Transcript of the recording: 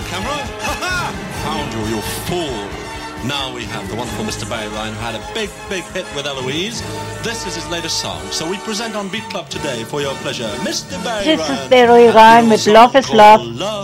camera. Ha-ha! Found you fool. Now we have the wonderful Mr. Barry Ryan, who had a big hit with Eloise. This is his latest song. So we present on Beat Club today for your pleasure, Mr. Barry Ryan. This is Barry Ryan with Love is Love.